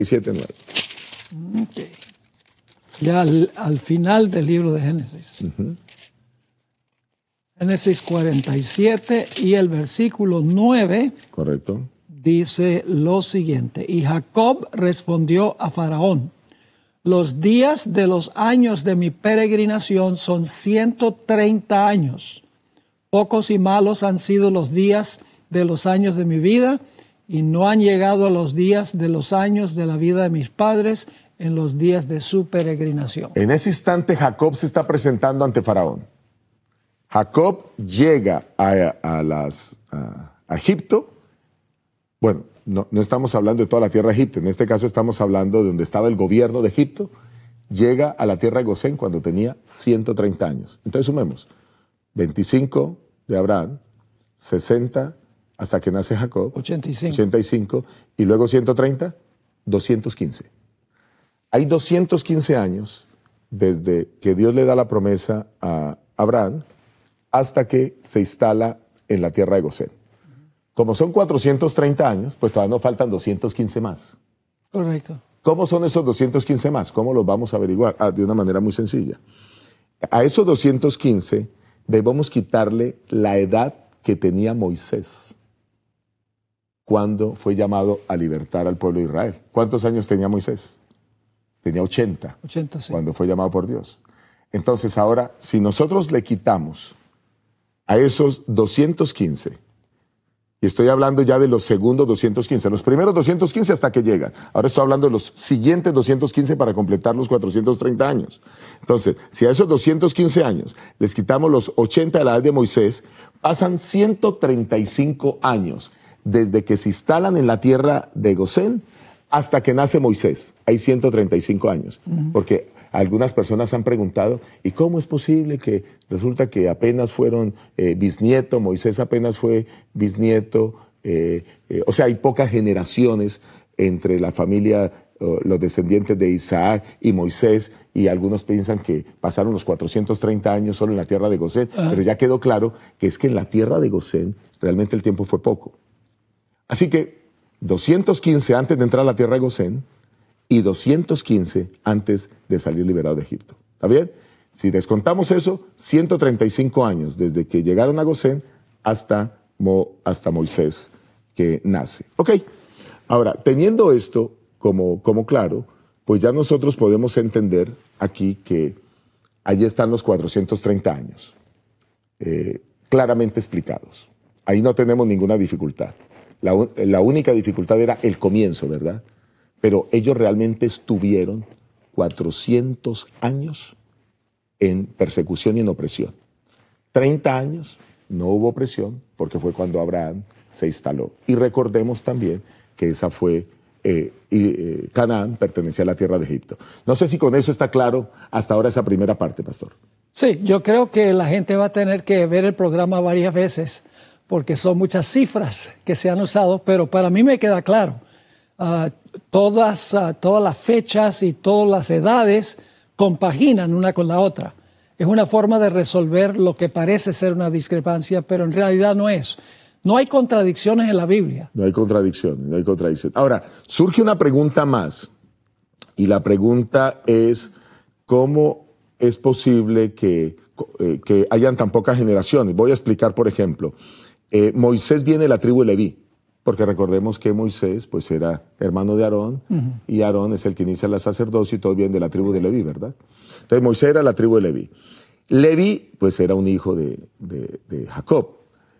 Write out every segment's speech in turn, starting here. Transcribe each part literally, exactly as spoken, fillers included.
y siete, nueve. Okay. Ya al, al final del libro de Génesis. Uh-huh. Génesis cuarenta y siete y el versículo nueve. Correcto. Dice lo siguiente: y Jacob respondió a Faraón: los días de los años de mi peregrinación son ciento treinta años. Pocos y malos han sido los días de los años de mi vida, y no han llegado a los días de los años de la vida de mis padres en los días de su peregrinación. En ese instante Jacob se está presentando ante Faraón. Jacob llega a, a, las, a, a Egipto. Bueno, no, no estamos hablando de toda la tierra de Egipto. En este caso estamos hablando de donde estaba el gobierno de Egipto. Llega a la tierra de Gosén cuando tenía ciento treinta años. Entonces sumemos veinticinco de Abraham, sesenta hasta que nace Jacob, ochenta y cinco. ochenta y cinco, y luego ciento treinta, doscientos quince. Hay doscientos quince años desde que Dios le da la promesa a Abraham hasta que se instala en la tierra de Gosén. Como son cuatrocientos treinta años, pues todavía nos faltan doscientos quince más. Correcto. ¿Cómo son esos doscientos quince más? ¿Cómo los vamos a averiguar? Ah, de una manera muy sencilla. A esos doscientos quince debemos quitarle la edad que tenía Moisés cuando fue llamado a libertar al pueblo de Israel. ¿Cuántos años tenía Moisés? Tenía ochenta, ochenta, sí. Cuando fue llamado por Dios. Entonces ahora, si nosotros le quitamos a esos doscientos quince, y estoy hablando ya de los segundos doscientos quince, los primeros doscientos quince hasta que llegan. Ahora estoy hablando de los siguientes doscientos quince para completar los cuatrocientos treinta años. Entonces, si a esos doscientos quince años les quitamos los ochenta de la edad de Moisés, pasan ciento treinta y cinco años desde que se instalan en la tierra de Gosén hasta que nace Moisés. Hay ciento treinta y cinco años. Uh-huh. Porque algunas personas han preguntado, ¿y cómo es posible que resulta que apenas fueron eh, bisnieto, Moisés apenas fue bisnieto? Eh, eh, o sea, hay pocas generaciones entre la familia, uh, los descendientes de Isaac y Moisés, y algunos piensan que pasaron los cuatrocientos treinta años solo en la tierra de Gosén, uh-huh. Pero ya quedó claro que es que en la tierra de Gosén realmente el tiempo fue poco. Así que doscientos quince antes de entrar a la tierra de Gosén, y doscientos quince antes de salir liberado de Egipto. ¿Está bien? Si descontamos eso, ciento treinta y cinco años desde que llegaron a Gosén hasta, Mo, hasta Moisés, que nace. Ok, ahora, teniendo esto como, como claro, pues ya nosotros podemos entender aquí que allí están los cuatrocientos treinta años, eh, claramente explicados. Ahí no tenemos ninguna dificultad. La, la única dificultad era el comienzo, ¿verdad? Pero ellos realmente estuvieron cuatrocientos años en persecución y en opresión. treinta años no hubo opresión porque fue cuando Abraham se instaló. Y recordemos también que esa fue, eh, eh, Canaán pertenecía a la tierra de Egipto. No sé si con eso está claro hasta ahora esa primera parte, pastor. Sí, yo creo que la gente va a tener que ver el programa varias veces porque son muchas cifras que se han usado, pero para mí me queda claro. Uh, todas, uh, todas las fechas y todas las edades compaginan una con la otra. Es una forma de resolver lo que parece ser una discrepancia, pero en realidad no es. No hay contradicciones en la Biblia. No hay contradicción, no hay contradicción. Ahora, surge una pregunta más, y la pregunta es, ¿cómo es posible que, eh, que hayan tan pocas generaciones? Voy a explicar, por ejemplo, eh, Moisés viene de la tribu de Leví. Porque recordemos que Moisés pues era hermano de Aarón, uh-huh. Y Aarón es el que inicia la sacerdocio y todos vienen de la tribu de Leví, ¿verdad? Entonces Moisés era la tribu de Leví. Leví pues era un hijo de, de, de Jacob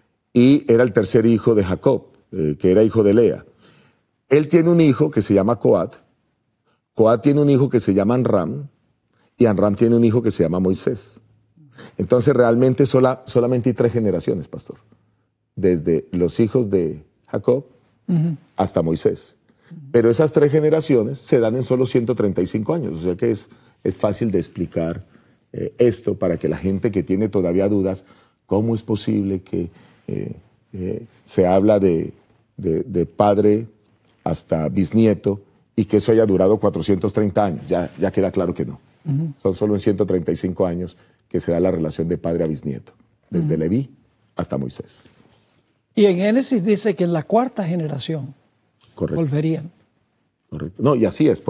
y era el tercer hijo de Jacob, eh, que era hijo de Lea. Él tiene un hijo que se llama Coat, Coat tiene un hijo que se llama Amram y Amram tiene un hijo que se llama Moisés. Entonces realmente sola, solamente hay tres generaciones, pastor, desde los hijos de Jacob uh-huh. hasta Moisés. Uh-huh. Pero esas tres generaciones se dan en solo ciento treinta y cinco años. O sea que es, es fácil de explicar eh, esto para que la gente que tiene todavía dudas, ¿cómo es posible que eh, eh, se habla de, de, de padre hasta bisnieto y que eso haya durado cuatrocientos treinta años? Ya, ya queda claro que no. Uh-huh. Son solo en ciento treinta y cinco años que se da la relación de padre a bisnieto, desde uh-huh. Leví hasta Moisés. Y en Génesis dice que en la cuarta generación Correcto. volverían. Correcto. No, y así es.